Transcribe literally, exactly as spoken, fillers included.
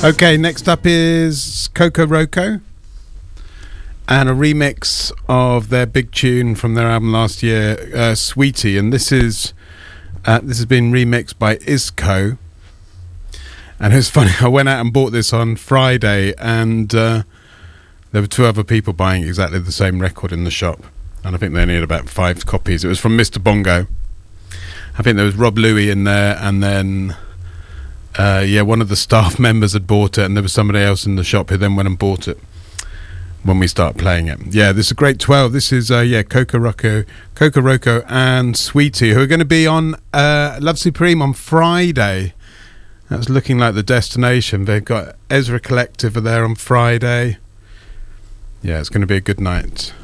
Okay, next up is Coco Roco and a remix of their big tune from their album last year, uh, Sweetie, and this is uh, this has been remixed by Isco. And it's funny, I went out and bought this on Friday, and uh, there were two other people buying exactly the same record in the shop, and I think they only had about five copies. It was from Mister Bongo. I think there was Rob Louie in there, and then uh, yeah, one of the staff members had bought it, and there was somebody else in the shop who then went and bought it when we start playing it. Yeah, this is a great twelve. This is uh, yeah, Coco Roco, Coco Roco and Sweetie, who are going to be on uh, Love Supreme on Friday. That's looking like the destination. They've got Ezra Collective are there on Friday. Yeah, it's going to be a good night.